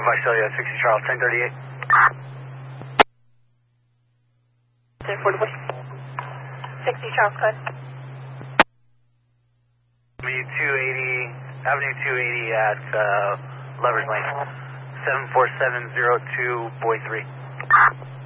Visalia, 60 Charles, 1038. 1040, 60 Charles, code. Avenue 280 at Lovers Lane, 74702, Boy 3.